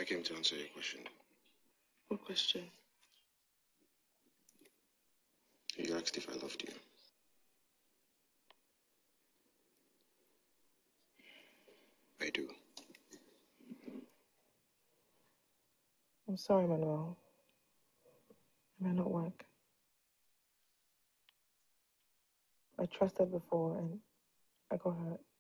came to answer your question. What question? You asked if I loved you. I do. I'm sorry, Manuel. It may not work. I trusted before and I got hurt.